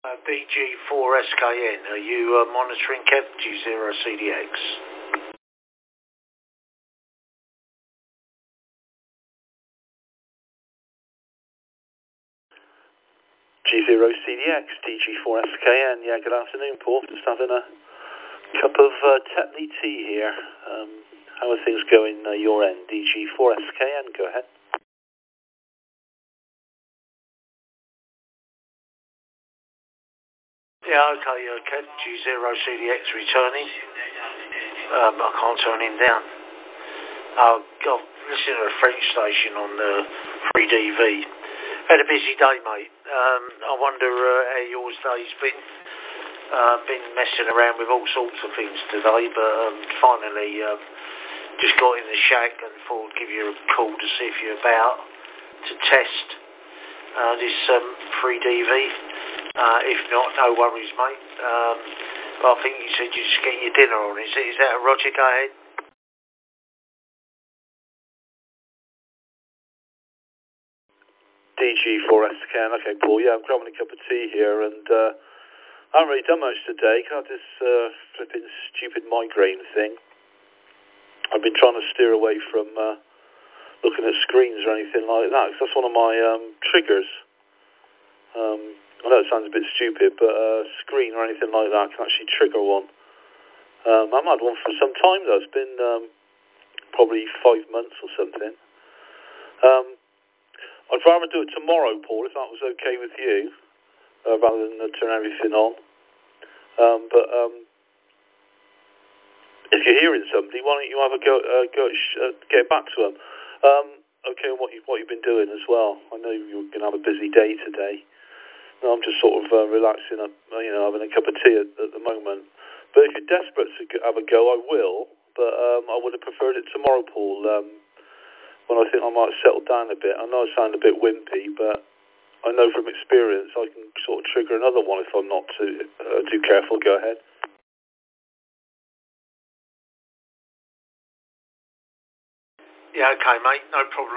DG4SKN, are you monitoring Kev G0CDX? G0CDX, DG4SKN, yeah, good afternoon, Paul. Just having a cup of Tetley tea here. How are things going your end? DG4SKN, go ahead. Yeah, okay, Kev G0CDX returning. I can't turn him down. I've listened to a French station on the 3DV. Had a busy day, mate. I wonder how yours day's been. Been messing around with all sorts of things today, but finally just got in the shack and thought I'd give you a call to see if you're about to test this 3DV. If not, no worries, mate. But I think you said you're just getting your dinner on. Is that a Roger? Go ahead. DG4SKN, okay, Paul. Yeah, I'm grabbing a cup of tea here, and I haven't really done much today. Got this flipping stupid migraine thing. I've been trying to steer away from looking at screens or anything like that, because that's one of my triggers. I know it sounds a bit stupid, but a screen or anything like that can actually trigger one. I've had one for some time though. It's been probably 5 months or something. I'd rather do it tomorrow, Paul, if that was okay with you, rather than turn everything on. But if you're hearing somebody, why don't you have a go get back to them? Okay, what you've been doing as well. I know you're going to have a busy day today. No, I'm just sort of relaxing, having a cup of tea at the moment. But if you're desperate to have a go, I will. But I would have preferred it tomorrow, Paul, when I think I might have settled down a bit. I know I sound a bit wimpy, but I know from experience I can sort of trigger another one if I'm not too careful. Go ahead. Yeah, okay, mate, no problem.